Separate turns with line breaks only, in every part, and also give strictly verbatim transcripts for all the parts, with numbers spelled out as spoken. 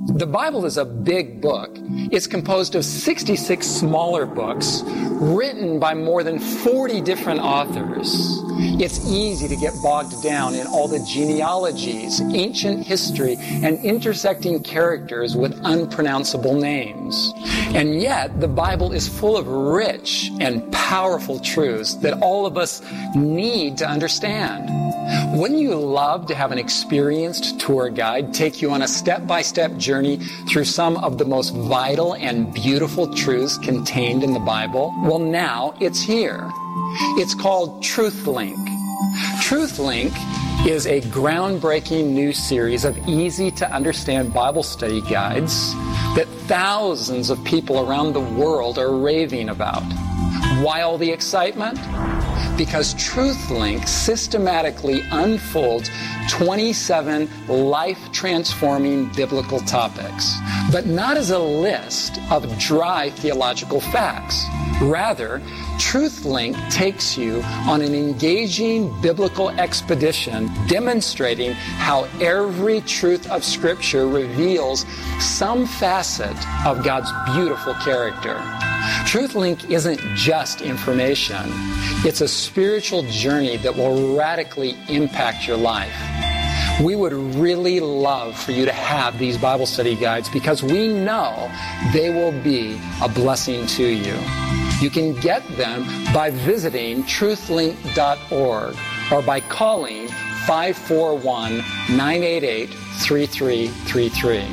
The Bible is a big book. It's composed of sixty-six smaller books written by more than forty different authors. It's easy to get bogged down in all the genealogies, ancient history, and intersecting characters with unpronounceable names. And yet, the Bible is full of rich and powerful truths that all of us need to understand. Wouldn't you love to have an experienced tour guide take you on a step-by-step journey through some of the most vital and beautiful truths contained in the Bible? Well, now it's here. It's called TruthLink. TruthLink is a groundbreaking new series of easy-to-understand Bible study guides that thousands of people around the world are raving about. Why all the excitement? Because TruthLink systematically unfolds twenty-seven life-transforming biblical topics, but not as a list of dry theological facts. Rather, TruthLink takes you on an engaging biblical expedition demonstrating how every truth of Scripture reveals some facet of God's beautiful character. TruthLink isn't just information. It's a spiritual journey that will radically impact your life. We would really love for you to have these Bible study guides because we know they will be a blessing to you. You can get them by visiting truth link dot org or by calling five four one, nine eight eight, three three three three.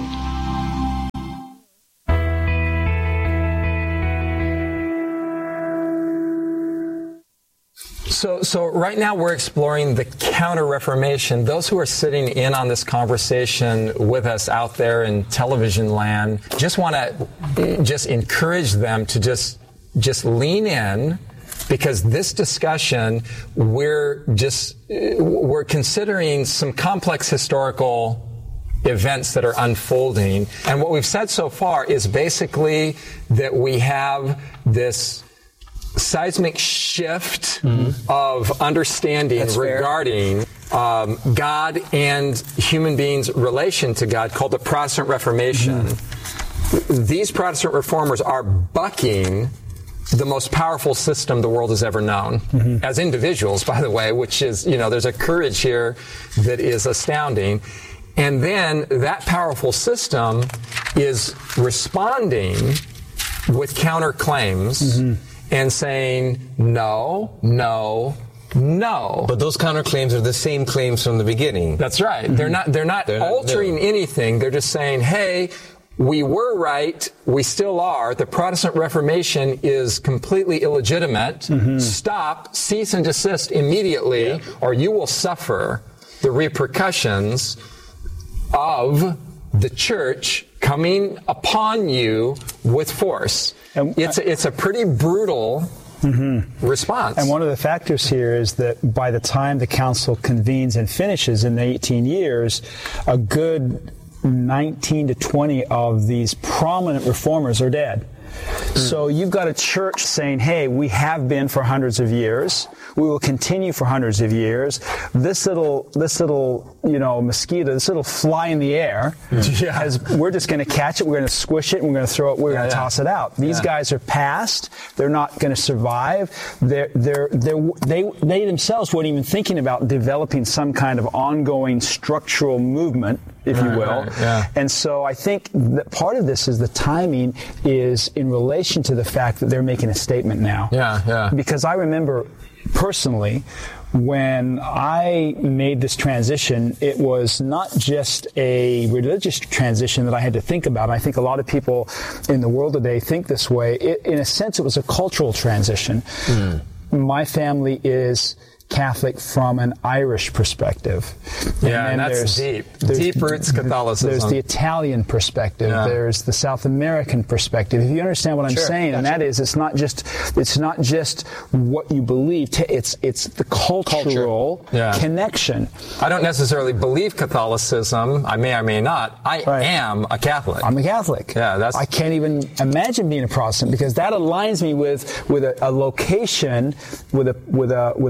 So, so right now we're exploring the Counter-Reformation. Those who are sitting in on this conversation with us out there in television land, just want to just encourage them to just just lean in, because this discussion, we're just we're considering some complex historical events that are unfolding. And what we've said so far is basically that we have this seismic shift mm-hmm. of understanding That's regarding um, God and human beings' relation to God, called the Protestant Reformation. Mm-hmm. These Protestant reformers are bucking the most powerful system the world has ever known, mm-hmm. as individuals, by the way, which is, you know, there's a courage here that is astounding. And then that powerful system is responding with counterclaims mm-hmm. and saying, no, no, no.
But those counterclaims are the same claims from the beginning.
That's right. Mm-hmm. They're not, they're not they're altering not anything. They're just saying, hey, we were right. We still are. The Protestant Reformation is completely illegitimate. Mm-hmm. Stop, cease and desist immediately, yeah. or you will suffer the repercussions of the church coming upon you with force. And it's a, it's a pretty brutal mm-hmm. response.
And one of the factors here is that by the time the council convenes and finishes in the eighteen years, a good nineteen to twenty of these prominent reformers are dead. Mm. So you've got a church saying, hey, we have been for hundreds of years. We will continue for hundreds of years. This little, this little, you know, mosquito, this little fly in the air, mm. yeah. has, we're just going to catch it, we're going to squish it, and we're going to throw it, we're yeah, going to yeah. toss it out. These yeah. guys are past. They're not going to survive. They're, they're, they're, they, they themselves weren't even thinking about developing some kind of ongoing structural movement, if right, you will.
Right, yeah.
And so I think that part of this is the timing is in relation to the fact that they're making a statement now.
Yeah, yeah.
Because I remember personally, when I made this transition, it was not just a religious transition that I had to think about. I think a lot of people in the world today think this way. It, in a sense, it was a cultural transition. Mm. My family is Catholic from an Irish perspective.
Yeah, and, and that's deep. Deep roots Catholicism.
There's the Italian perspective. Yeah. There's the South American perspective. If you understand what I'm sure, saying, gotcha. And that is, it's not just it's not just what you believe. It's it's the cultural yeah. connection.
I don't necessarily believe Catholicism. I may or may not. I right. am a Catholic.
I'm a Catholic.
Yeah, that's.
I can't even imagine being a Protestant because that aligns me with with a, a location, with a with a with a culture.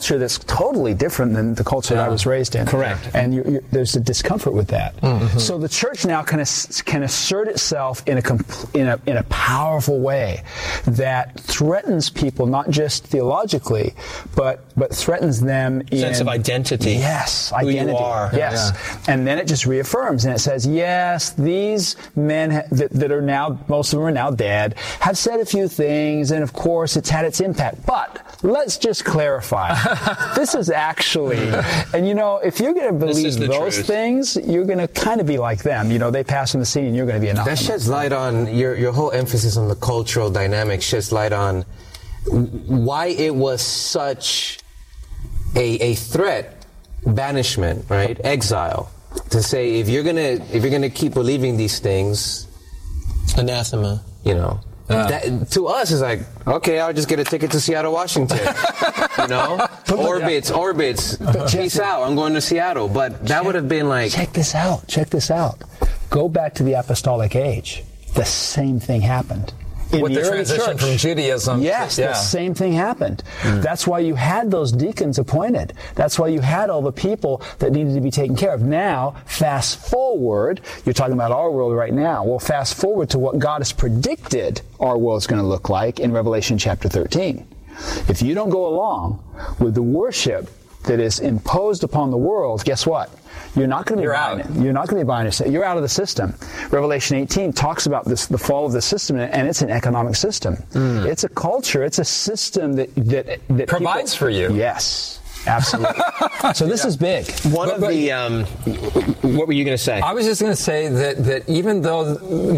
culture that's totally different than the culture yeah. that I was raised in.
Correct.
And you, you, there's a discomfort with that. Mm-hmm. So the church now can, can assert itself in a, compl- in a in a powerful way that threatens people, not just theologically, but but threatens them in
sense of identity.
Yes,
identity.
Who you are. Yes, yeah. And then it just reaffirms and it says, yes, these men ha- that, that are now, most of them are now dead, have said a few things, and of course it's had its impact. But let's just clarify. This is actually, and you know, if you're going to believe those truth. things, you're going to kind of be like them. You know, they pass on the scene, and you're going to be anathema.
That sheds light on your your whole emphasis on the cultural dynamic. Sheds light on why it was such a a threat, banishment, right, exile, to say if you're gonna if you're gonna keep believing these things, anathema, you know. Uh, that, to us, is like, okay, I'll just get a ticket to Seattle, Washington. You know? Orbits, orbits. Peace out. I'm going to Seattle. But that check, would have been like...
Check this out. Check this out. Go back to the apostolic age. The same thing happened. In
With the,
the
transition
church,
from Judaism.
Yes,
to, yeah.
the same thing happened. Mm. That's why you had those deacons appointed. That's why you had all the people that needed to be taken care of. Now, fast forward, you're talking about our world right now. Well, fast forward to what God has predicted our world is going to look like in Revelation chapter thirteen. If you don't go along with the worship that is imposed upon the world, guess what? You're not going to be
You're
buying
out.
it. You're not going to be buying it. You're out of the system. Revelation eighteen talks about this, the fall of the system, and it's an economic system. Mm. It's a culture. It's a system that that, that
provides
people,
for you.
Yes. Absolutely. So this yeah. is big.
One but, of but, the, um, what were you going to say?
I was just going to say that, that even though